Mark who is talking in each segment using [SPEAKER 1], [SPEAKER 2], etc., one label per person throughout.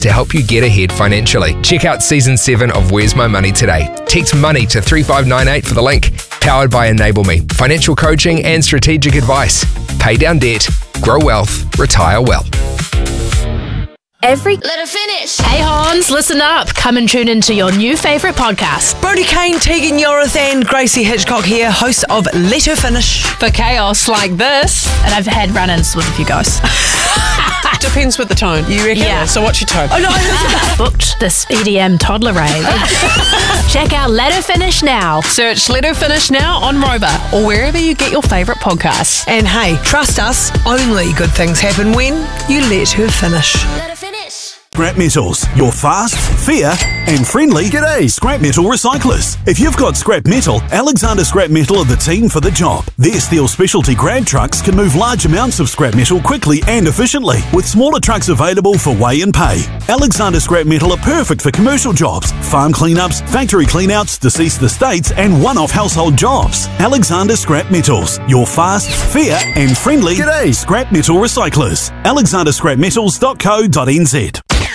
[SPEAKER 1] to help you get ahead financially. Check out Season 7 of Where's My Money today. Text MONEY to 3598 for the link. Powered by Enable Me. Financial coaching and strategic advice. Pay down debt, grow wealth, retire well.
[SPEAKER 2] Let her finish.
[SPEAKER 3] Hey Hans, listen up. Come and tune into your new favourite podcast.
[SPEAKER 4] Brodie Kane, Tegan Yorith and Gracie Hitchcock here, hosts of Let Her Finish.
[SPEAKER 3] For chaos like this. And I've had run-ins with a few guys.
[SPEAKER 4] Depends with the tone. You reckon?
[SPEAKER 3] Yeah.
[SPEAKER 4] So what's your tone? Oh, no,
[SPEAKER 3] I booked this EDM toddler rave. Check out Let Her Finish now.
[SPEAKER 5] Search Let Her Finish now on Rover or wherever you get your favourite podcasts.
[SPEAKER 4] And hey, trust us, only good things happen when you let her finish.
[SPEAKER 2] Let her finish.
[SPEAKER 6] Scrap Metals, your fast, fair and friendly g'day scrap metal recyclers. If you've got scrap metal, Alexander Scrap Metal are the team for the job. Their steel specialty grab trucks can move large amounts of scrap metal quickly and efficiently, with smaller trucks available for weigh and pay. Alexander Scrap Metal are perfect for commercial jobs, farm cleanups, factory cleanouts, deceased estates and one-off household jobs. Alexander Scrap Metals, your fast, fair and friendly g'day scrap metal recyclers. alexanderscrapmetals.co.nz.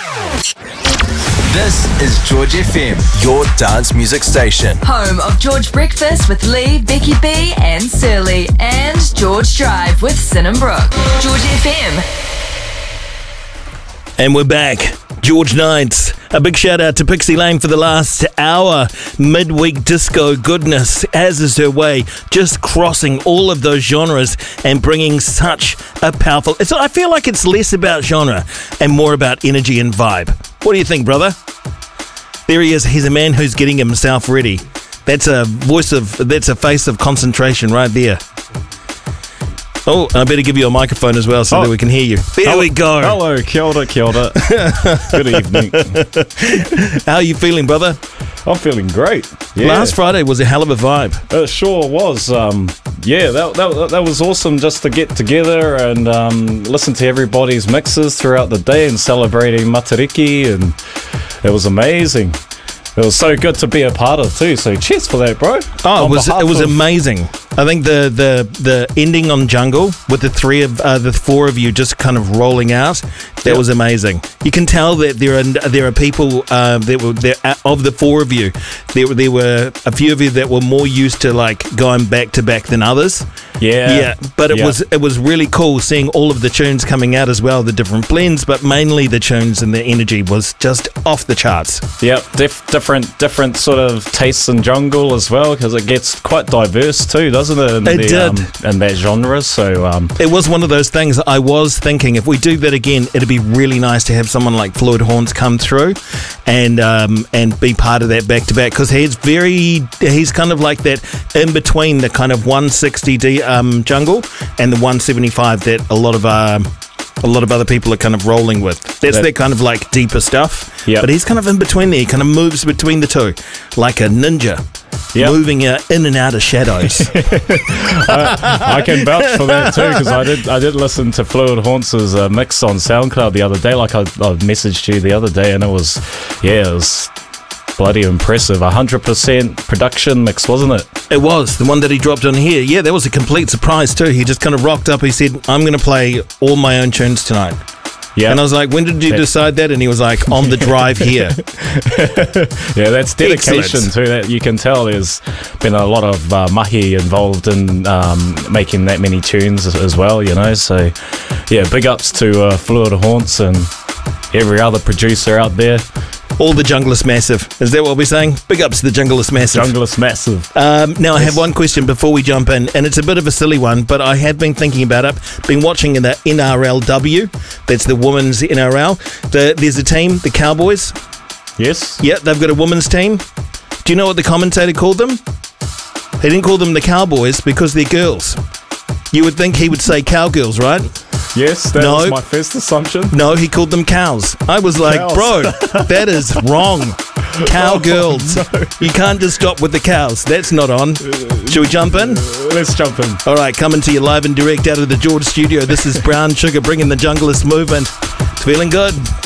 [SPEAKER 7] This is George FM, your dance music station.
[SPEAKER 8] Home of George Breakfast with Lee, Becky B and Surly, and George Drive with Sin and Brooke. George FM.
[SPEAKER 9] And we're back. George Nights. A big shout out to Pixie Lane for the last hour. Midweek disco goodness, as is her way, just crossing all of those genres and bringing such a powerful... I feel like it's less about genre and more about energy and vibe. What do you think, brother? There he is. He's a man who's getting himself ready. That's a face of concentration right there. Oh, I better give you a microphone as well so that we can hear you. There we go.
[SPEAKER 10] Hello, kia ora, kia ora. Good evening.
[SPEAKER 9] How are you feeling, brother?
[SPEAKER 10] I'm feeling great. Yeah.
[SPEAKER 9] Last Friday was a hell of a vibe.
[SPEAKER 10] It sure was. That was awesome just to get together and listen to everybody's mixes throughout the day and celebrating Matariki, and it was amazing. It was so good to be a part of too. So cheers for that, bro.
[SPEAKER 9] Oh, it was amazing. I think the ending on Jungle with the four of you just kind of rolling out, that was amazing. You can tell that there are people that were there of the four of you. There were a few of you that were more used to like going back to back than others. Yeah. But it was really cool seeing all of the tunes coming out as well, the different blends, but mainly the tunes and the energy was just off the charts.
[SPEAKER 10] Yep, different sort of tastes in jungle as well, because it gets quite diverse too, doesn't it? In that genre. So
[SPEAKER 9] it was one of those things. I was thinking if we do that again, it'd be really nice to have someone like Floyd Horns come through and be part of that back to back, because he's kind of like that in between the kind of 160 jungle and the 175 that a lot of other people are kind of rolling with. That's their kind of like deeper stuff.
[SPEAKER 10] Yep.
[SPEAKER 9] But he's kind of in between there. He kind of moves between the two, like a ninja. Yep. Moving in and out of shadows.
[SPEAKER 10] I can vouch for that too, because I did listen to Fluid Haunts' mix on SoundCloud the other day, like I messaged you the other day, and it was bloody impressive. 100% production mix, wasn't it?
[SPEAKER 9] It was, the one that he dropped on here. Yeah, that was a complete surprise too. He just kind of rocked up. He said, I'm going to play all my own tunes tonight. Yeah. And I was like, when did you decide that? And he was like, on the drive here.
[SPEAKER 10] Yeah, that's dedication too. That you can tell there's been a lot of mahi involved in making that many tunes as well, you know. So, yeah, big ups to Fluid Haunts and every other producer out there.
[SPEAKER 9] All the Junglist Massive. Is that what we're saying? Big ups to the Junglist Massive.
[SPEAKER 10] Junglist Massive.
[SPEAKER 9] Now, I have one question before we jump in, and it's a bit of a silly one, but I have been thinking about it. Been watching in the NRLW. That's the women's NRL. There's a team, the Cowboys.
[SPEAKER 10] Yes.
[SPEAKER 9] Yeah, they've got a women's team. Do you know what the commentator called them? He didn't call them the Cowboys because they're girls. You would think he would say cowgirls, right?
[SPEAKER 10] Yes, that was my first assumption.
[SPEAKER 9] No, he called them cows. I was like, bro, that is wrong. Cowgirls. Oh, no. You can't just stop with the cows. That's not on. Should we jump in?
[SPEAKER 10] Let's jump in.
[SPEAKER 9] All right, coming to you live and direct out of the George studio. This is Brown Sugar bringing the Junglist movement. It's feeling good.